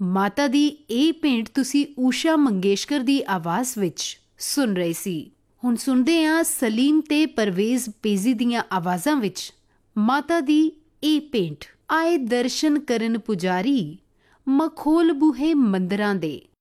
ਮਾਤਾ ਦੀ ਇਹ ਭੇਂਟ ਤੁਸੀਂ ਊਸ਼ਾ ਮੰਗੇਸ਼ਕਰ ਦੀ ਆਵਾਜ਼ ਵਿੱਚ ਸੁਣ ਰਹੇ ਸੀ। ਹੁਣ ਸੁਣਦੇ ਹਾਂ ਸਲੀਮ ਤੇ ਪਰਵੇਜ਼ ਪੇਜ਼ੀ ਦੀਆਂ ਆਵਾਜ਼ਾਂ ਵਿੱਚ ਮਾਤਾ ਦੀ ਇਹ ਭੇਂਟ। ਆਏ ਦਰਸ਼ਨ ਕਰਨ ਪੁਜਾਰੀ, ਮਖੋਲ ਬੂਹੇ ਮੰਦਰਾਂ ਦੇ।